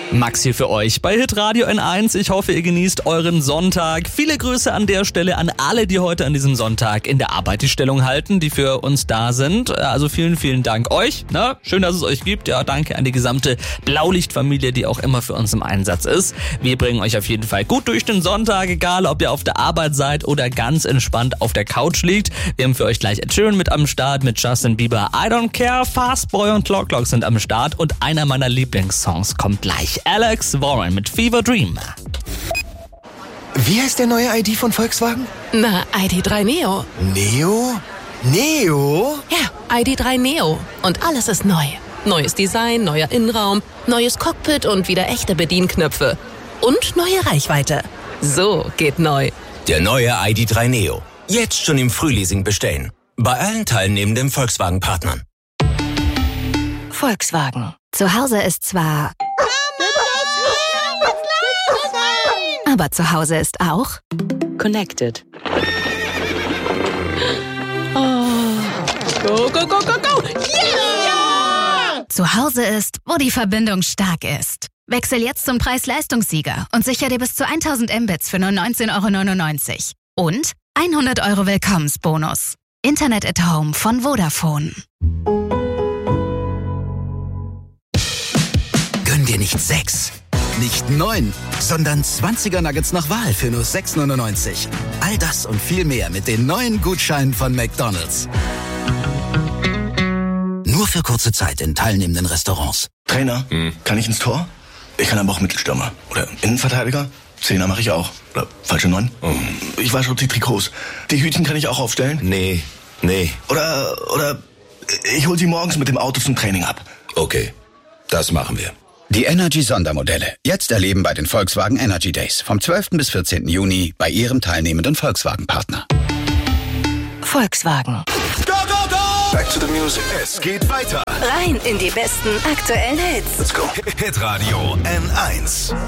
Max hier für euch bei Hitradio N1. Ich hoffe, ihr genießt euren Sonntag. Viele Grüße an der Stelle an alle, die heute an diesem Sonntag in der Arbeit die Stellung halten, die für uns da sind. Also vielen, vielen Dank euch. Na, schön, dass es euch gibt. Ja, danke an die gesamte Blaulichtfamilie, die auch immer für uns im Einsatz ist. Wir bringen euch auf jeden Fall gut durch den Sonntag, egal ob ihr auf der Arbeit seid oder ganz entspannt auf der Couch liegt. Wir haben für euch gleich Ed Sheeran mit am Start, mit Justin Bieber, I Don't Care, Fast Boy und Clock Clock sind am Start und einer meiner Lieblingssongs kommt gleich. Alex Warren mit Fever Dream. Wie heißt der neue ID von Volkswagen? Na, ID.3 Neo. Neo? Neo? Ja, ID.3 Neo. Und alles ist neu. Neues Design, neuer Innenraum, neues Cockpit und wieder echte Bedienknöpfe. Und neue Reichweite. So geht neu. Der neue ID.3 Neo. Jetzt schon im Frühleasing bestellen. Bei allen teilnehmenden Volkswagen-Partnern. Volkswagen. Zu Hause ist zwar... Aber zu Hause ist auch... Connected. Oh. Go, go, go, go, go! Yeah! Zu Hause ist, wo die Verbindung stark ist. Wechsel jetzt zum Preis-Leistungssieger und sicher dir bis zu 1000 Mbits für nur 19,99 €. Und 100 € Willkommensbonus. Internet at Home von Vodafone. Gönn dir nicht 6, nicht 9, sondern 20er Nuggets nach Wahl für nur 6,99 €. All das und viel mehr mit den neuen Gutscheinen von McDonald's. Nur für kurze Zeit in teilnehmenden Restaurants. Trainer, kann ich ins Tor? Ich kann aber auch Mittelstürmer. Oder Innenverteidiger? Zehner mache ich auch. Oder falsche 9. Ich wasche auch die Trikots. Die Hütchen kann ich auch aufstellen? Nee. Oder ich hol sie morgens mit dem Auto zum Training ab. Okay, das machen wir. Die Energy-Sondermodelle. Jetzt erleben bei den Volkswagen Energy Days. Vom 12. bis 14. Juni bei Ihrem teilnehmenden Volkswagen-Partner. Volkswagen. Go, go, go! Back to the music. Es geht weiter. Rein in die besten aktuellen Hits. Let's go. Hitradio N1.